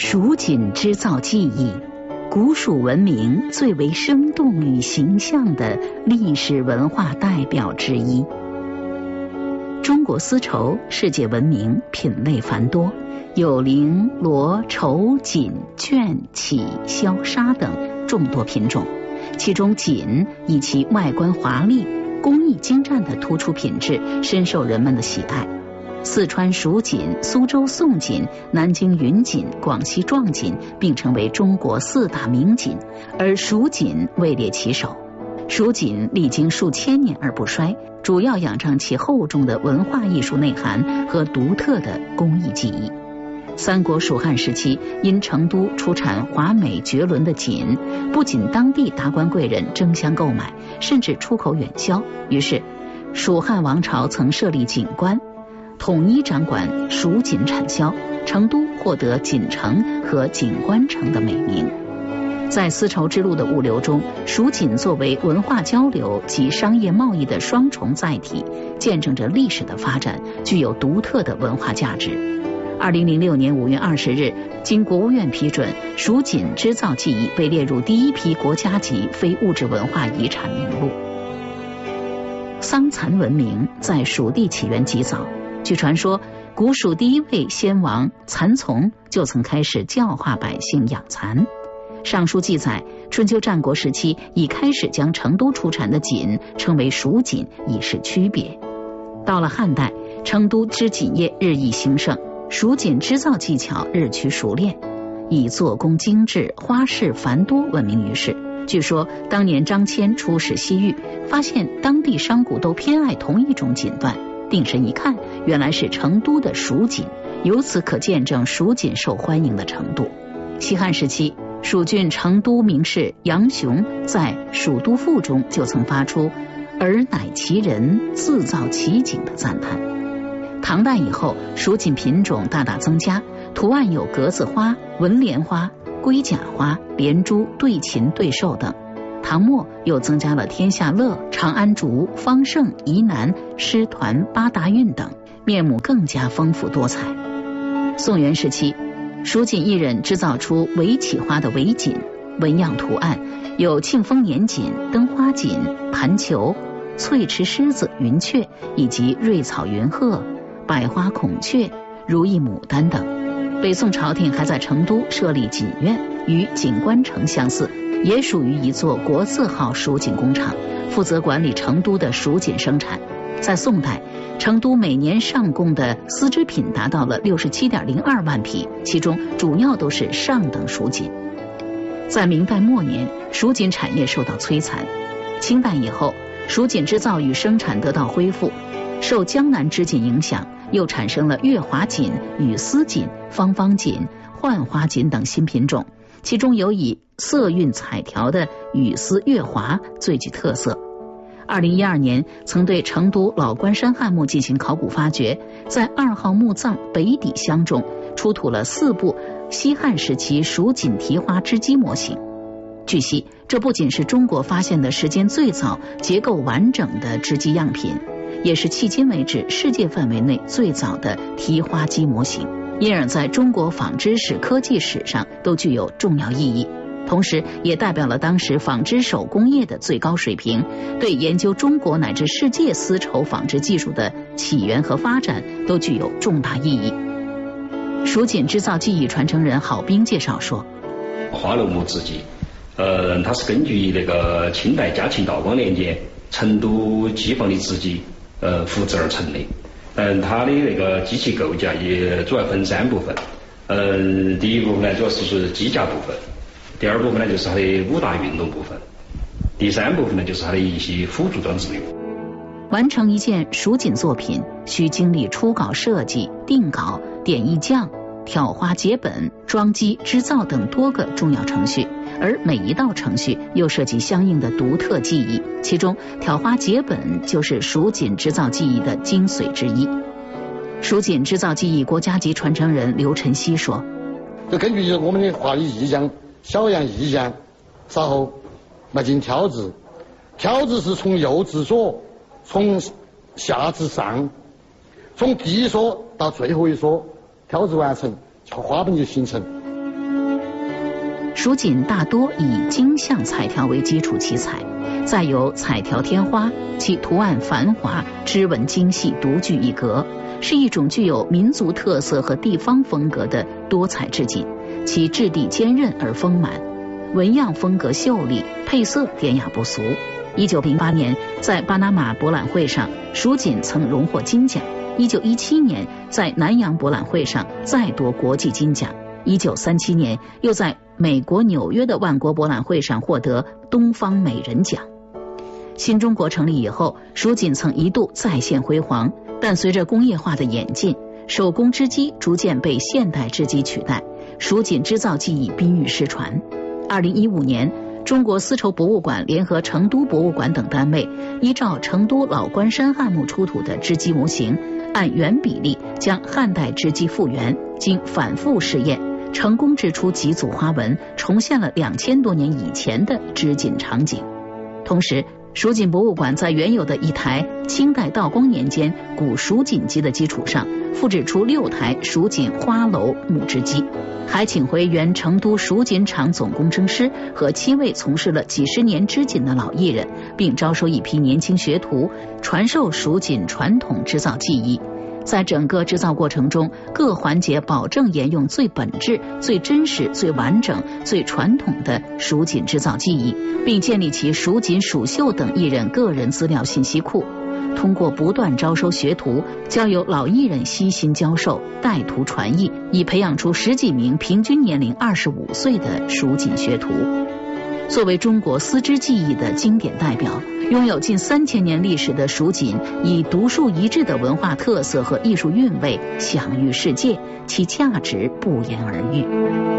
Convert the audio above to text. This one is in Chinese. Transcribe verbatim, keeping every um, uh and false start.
蜀锦织造技艺，古蜀文明最为生动与形象的历史文化代表之一。中国丝绸世界闻名，品类繁多，有绫、罗、绸、锦、绢、绮、绡、纱等众多品种。其中锦以其外观华丽、工艺精湛的突出品质，深受人们的喜爱。四川蜀锦、苏州宋锦、南京云锦、广西壮锦并称为中国四大名锦，而蜀锦位列其首。蜀锦历经数千年而不衰，主要仰仗其厚重的文化艺术内涵和独特的工艺技艺。三国蜀汉时期，因成都出产华美绝伦的锦，不仅当地达官贵人争相购买，甚至出口远销。于是，蜀汉王朝曾设立锦官，统一掌管蜀锦产销，成都获得锦城和锦官城的美名。在丝绸之路的物流中，蜀锦作为文化交流及商业贸易的双重载体，见证着历史的发展，具有独特的文化价值。二零零六年五月二十日，经国务院批准，蜀锦织造技艺被列入第一批国家级非物质文化遗产名录。桑蚕文明在蜀地起源极早，据传说，古蜀第一位先王蚕丛就曾开始教化百姓养蚕。尚书记载，春秋战国时期已开始将成都出产的锦称为蜀锦，以示区别。到了汉代，成都织锦业日益兴盛，蜀锦织造技巧日趋熟练，以做工精致、花式繁多闻名于世。据说当年张骞出使西域，发现当地商贾都偏爱同一种锦缎，定神一看，原来是成都的蜀锦，由此可见证蜀锦受欢迎的程度。西汉时期，蜀郡成都名士杨雄在《蜀都赋》中就曾发出“尔乃其人，自造其锦”的赞叹。唐代以后，蜀锦品种大大增加，图案有格子花、文莲花、龟甲花、连珠、对禽、对兽等。唐末又增加了天下乐、长安竹、方胜、宜南、狮团、八大运等，面目更加丰富多彩。宋元时期，蜀锦艺人制造出围起花的围锦，纹样图案有庆丰年锦、灯花锦、盘球、翠池狮子、云雀，以及瑞草云鹤、百花孔雀、如意牡丹等。北宋朝廷还在成都设立锦院，与锦官城相似，也属于一座国字号蜀锦工厂，负责管理成都的蜀锦生产。在宋代，成都每年上贡的丝织品达到了六十七点零二万匹，其中主要都是上等蜀锦。在明代末年，蜀锦产业受到摧残。清代以后，蜀锦制造与生产得到恢复，受江南织锦影响，又产生了月华锦、羽丝锦、方方锦、浣花锦等新品种，其中有以色韵彩条的羽丝月华最具特色。二零一二年，曾对成都老关山汉墓进行考古发掘，在二号墓葬北底箱中出土了四部西汉时期蜀锦提花织机模型。据悉，这不仅是中国发现的时间最早、结构完整的织机样品，也是迄今为止世界范围内最早的提花机模型，因而在中国纺织史、科技史上都具有重要意义。同时也代表了当时纺织手工业的最高水平，对研究中国乃至世界丝绸纺织技术的起源和发展都具有重大意义。蜀锦织造技艺传承人郝斌介绍说， 花楼木织机呃，它是根据那个清代嘉庆道光年间成都机房的织机呃复制而成的。嗯，它的那个机器构架也主要分三部分。嗯，第一部分呢主要是是机架部分，第二部分呢就是它的五大运动部分，第三部分呢就是它的一些辅助装置类。 完成一件蜀锦作品，需经历初稿设计、定稿、点艺匠、挑花结本、装机、织造等多个重要程序，而每一道程序又涉及相应的独特技艺，其中挑花结本就是蜀锦织造技艺的精髓之一。蜀锦织造技艺国家级传承人刘晨曦说， 就根据我们的画的意象，小样意象，然后迈进挑字，挑字是从右至左，从下至上，从第一缩到最后一缩，挑字完成，花本就形成。 蜀锦大多以金象彩条为基础起彩，再有彩条天花，其图案繁华，织纹精细，独具一格，是一种具有民族特色和地方风格的多彩织锦，其质地坚韧而丰满，纹样风格秀丽，配色典雅不俗。一九零八年，在巴拿马博览会上，蜀锦曾荣获金奖。一九一七年，在南洋博览会上再夺国际金奖。一九三七年，又在美国纽约的万国博览会上获得东方美人奖。新中国成立以后，蜀锦曾一度再现辉煌，但随着工业化的演进，手工织机逐渐被现代织机取代，蜀锦织造技艺濒于失传。二零一五年，中国丝绸博物馆联合成都博物馆等单位，依照成都老关山汉墓出土的织机模型，按原比例将汉代织机复原，经反复试验，成功织出几组花纹，重现了两千多年以前的织锦场景。同时，蜀锦博物馆在原有的一台清代道光年间古蜀锦机的基础上，复制出六台蜀锦花楼木织机，还请回原成都蜀锦厂总工程师和七位从事了几十年织锦的老艺人，并招收一批年轻学徒，传授蜀锦传统织造技艺。在整个制造过程中，各环节保证沿用最本质、最真实、最完整、最传统的蜀锦制造技艺，并建立起蜀锦、蜀绣等艺人个人资料信息库。通过不断招收学徒，交由老艺人悉心教授、带徒传艺，已培养出十几名平均年龄二十五岁的蜀锦学徒。作为中国丝织技艺的经典代表，拥有近三千年历史的蜀锦，以独树一帜的文化特色和艺术韵味享誉世界，其价值不言而喻。